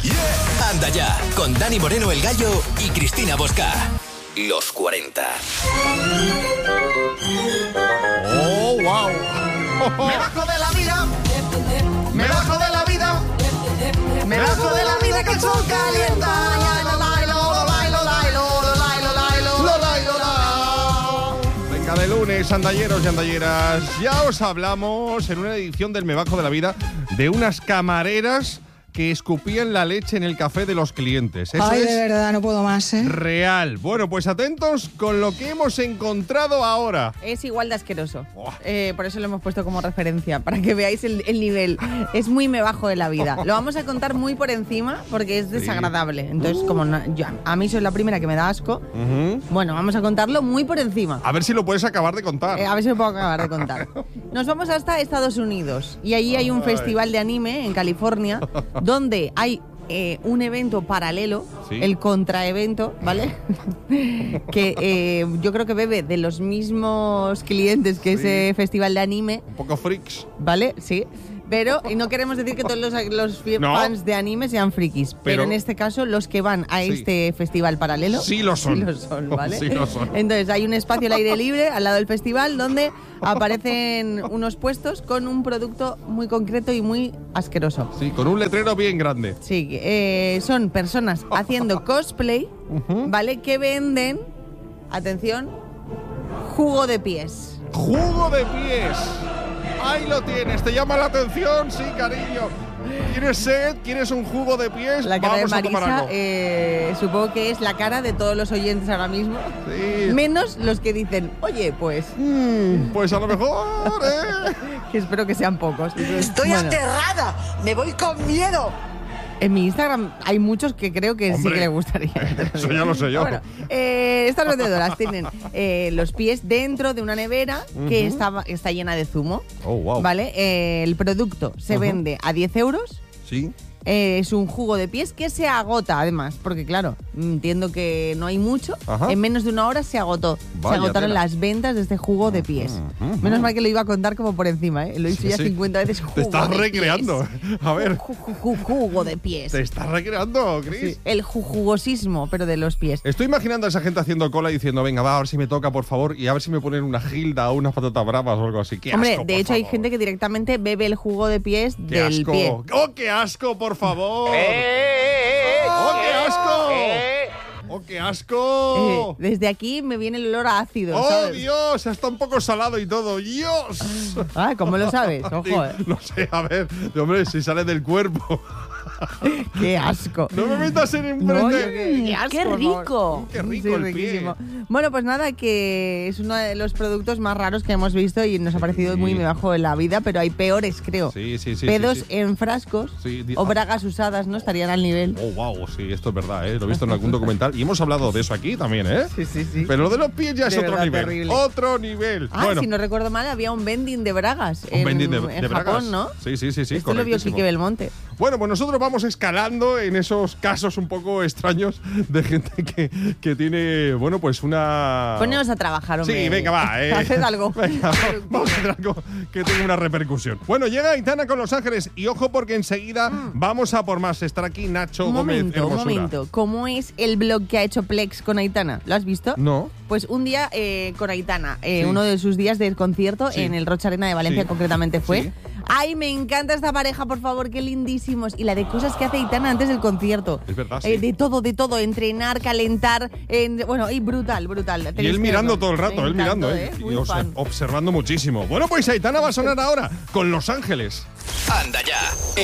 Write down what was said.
Anda ya, con Dani Moreno el Gallo y Cristina Bosca. Los 40. ¡Oh, wow! Me bajo de la vida. Me bajo de la vida. Me bajo de la vida que el sol calienta. Venga, de lunes, andalleros y andalleras. Ya os hablamos en una edición del Me Bajo de la Vida de unas camareras que escupían la leche en el café de los clientes. Eso Ay, es de verdad, no puedo más, ¿eh? real. Bueno, pues atentos con lo que hemos encontrado ahora. Es igual de asqueroso. Buah. Por eso lo hemos puesto como referencia, para que veáis el nivel. Es muy me bajo de la vida. Lo vamos a contar muy por encima porque es desagradable. Entonces, como a mí soy la primera que me da asco, bueno, vamos a contarlo muy por encima. A ver si lo puedes acabar de contar. A ver si lo puedo acabar de contar. Nos vamos hasta Estados Unidos y allí hay un festival de anime en California donde hay un evento paralelo, ¿Sí? el contraevento, ¿vale? que yo creo que bebe de los mismos clientes que Sí. ese festival de anime, Un poco freaks. ¿vale? Sí. Pero y no queremos decir que todos los No. fans de anime sean frikis, pero en este caso los que van a Sí. este festival paralelo Sí lo son. sí lo son, ¿vale? Sí lo son. Entonces hay un espacio al aire libre al lado del festival donde aparecen unos puestos con un producto muy concreto y muy asqueroso. Sí, con un letrero bien grande. Sí, son personas haciendo cosplay, ¿vale? Que venden, atención, jugo de pies. ¡Jugo de pies! ¡Ahí lo tienes! ¿Te llama la atención? Sí, cariño. ¿Quieres sed? ¿Quieres un jugo de pies? La cara Vamos de a tomar Marisa, algo. supongo que es la cara de todos los oyentes ahora mismo. Sí. Menos los que dicen, oye, pues, Pues a lo mejor, que espero que sean pocos. Estoy Bueno, aterrada. Me voy con miedo. en mi Instagram hay muchos que creo que Hombre, sí que les gustaría. eso ya lo sé yo. Bueno, estas vendedoras tienen los pies dentro de una nevera que está llena de zumo. Oh, wow. ¿Vale? El producto se vende a 10 euros. Sí. Es un jugo de pies que se agota, además, porque claro, entiendo que no hay mucho. Ajá. En menos de una hora se agotó. Vaya se agotaron tela. las ventas de este jugo de pies. Menos mal que lo iba a contar como por encima, ¿eh? Lo he dicho ya Sí. 50 veces. Te estás jugo de recreando. pies. A ver, Jugo de pies. te estás recreando, Chris. Sí, el jugosismo, pero de los pies. Estoy imaginando a esa gente haciendo cola y diciendo, venga, va, a ver si me toca, por favor, y a ver si me ponen una gilda o unas patatas bravas o algo así. ¡Qué Hombre, asco, de por hecho hay favor! gente que directamente bebe el jugo de pies ¡Qué del asco! pie. ¡Oh, qué asco, por favor! ¡Oh, qué asco! ¡Oh, qué asco! Desde aquí me viene el olor a ácido, ¡Oh, ¿sabes? Dios! Está un poco salado y todo. ¡Dios! Ah, ¿cómo lo sabes? Ojo, No sé, a ver, hombre, si sale del cuerpo. Qué asco. No me metas en No, enfrente. qué asco, ¡Qué por rico! favor. Qué rico Sí, el pie. riquísimo. Bueno, pues nada, que es uno de los productos más raros que hemos visto y nos ha parecido muy bajo de la vida, pero hay peores, creo. Sí, sí, sí. Pedos sí, sí. en frascos Sí, o bragas usadas, ¿no? Estarían al nivel. Oh, wow, sí, esto es verdad, ¿eh? Lo he visto en algún documental y hemos hablado de eso aquí también, ¿eh? Sí, sí, sí. Pero lo de los pies ya es De otro verdad, nivel. terrible. Otro nivel. Ah, bueno, si no recuerdo mal, había un vending de bragas un vending de en bragas. Japón, ¿no? Sí, sí, sí, sí. Esto lo vio correctísimo. Quique Belmonte. Bueno, pues nosotros vamos escalando en esos casos un poco extraños de gente que tiene, bueno, pues una... Poneos a trabajar, hombre. Sí, venga, va. Haced algo. Venga, vamos a hacer algo que tenga una repercusión. Bueno, llega Aitana con Los Ángeles y ojo porque enseguida vamos a por más. Estará aquí Nacho Un Gómez momento, un Hermosura. momento. ¿Cómo es el blog que ha hecho Plex con Aitana? ¿Lo has visto? No. Pues un día con Aitana, Sí. uno de sus días de concierto Sí. en el Rocha Arena de Valencia Sí. concretamente fue. Sí. Ay, me encanta esta pareja, por favor, qué lindísimos. Y la de cosas que hace Aitana antes del concierto. Es verdad, sí. De todo, entrenar, calentar, bueno, y brutal. Y Tenéis él que mirando verlo. todo el rato, Me él mirando, encantó, y Muy fan. observando muchísimo. Bueno, pues Aitana va a sonar ahora con Los Ángeles. Anda ya,